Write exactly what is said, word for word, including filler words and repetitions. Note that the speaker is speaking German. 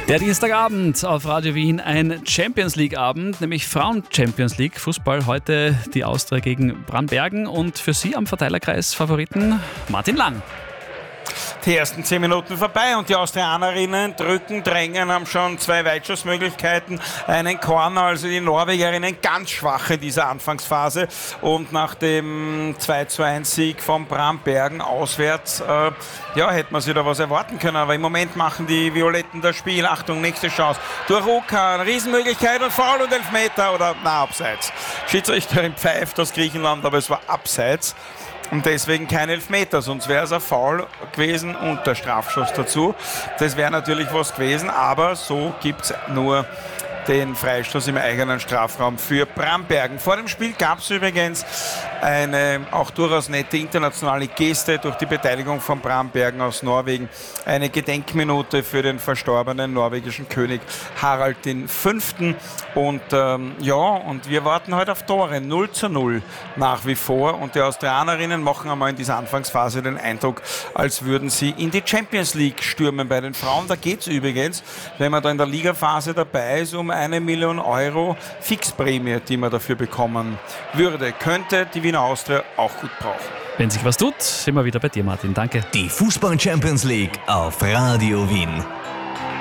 Der Dienstagabend auf Radio Wien, ein Champions-League-Abend, nämlich Frauen-Champions League. Fußball, heute die Austria gegen Brambergen und für Sie am Verteilerkreis Favoriten Martin Lang. Die ersten zehn Minuten vorbei und die Austrianerinnen drücken, drängen, haben schon zwei Weitschussmöglichkeiten, einen Corner, also die Norwegerinnen ganz schwach in dieser Anfangsphase. Und nach dem zwei zu eins Sieg von Brambergen auswärts, äh, ja, hätte man sich da was erwarten können. Aber im Moment machen die Violetten das Spiel. Achtung, nächste Chance. Durch Ruka, eine Riesenmöglichkeit und Foul und Elfmeter oder na, abseits. Schiedsrichterin pfeift aus Griechenland, aber es war abseits. Und deswegen kein Elfmeter, sonst wäre es ein Foul gewesen und der Strafschuss dazu. Das wäre natürlich was gewesen, aber so gibt es nur den Freistoß im eigenen Strafraum für Brambergen. Vor dem Spiel gab es übrigens eine auch durchaus nette internationale Geste durch die Beteiligung von Brambergen aus Norwegen. Eine Gedenkminute für den verstorbenen norwegischen König Harald den Fünften. Und ähm, ja, und wir warten heute auf Tore. null zu null nach wie vor. Und die Austrianerinnen machen einmal in dieser Anfangsphase den Eindruck, als würden sie in die Champions League stürmen bei den Frauen. Da geht es übrigens, wenn man da in der Ligaphase dabei ist, um eine Million Euro Fixprämie, die man dafür bekommen würde. Könnte die Wiener Austria auch gut brauchen. Wenn sich was tut, sind wir wieder bei dir, Martin. Danke. Die Fußball-Champions League auf Radio Wien.